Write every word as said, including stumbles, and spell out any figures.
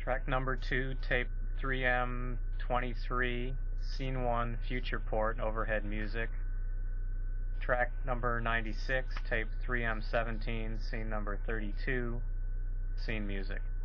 Track number two, tape three M twenty-three, scene one, future port, overhead music. Track number ninety-six, tape three M seventeen, scene number thirty-two, scene music.